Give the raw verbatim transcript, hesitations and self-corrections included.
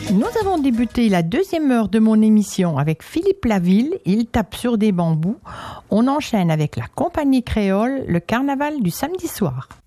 Nous avons débuté la deuxième heure de mon émission avec Philippe Laville, il tape sur des bambous. On enchaîne avec la compagnie créole, le carnaval du samedi soir.